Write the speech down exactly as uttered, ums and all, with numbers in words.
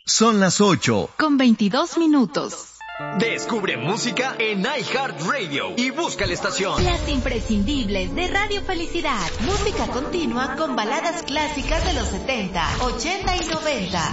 Son las ocho. Con veintidós minutos. Descubre música en iHeartRadio y busca la estación. Las imprescindibles de Radio Felicidad. Música continua con baladas clásicas de los setenta, ochenta y noventa.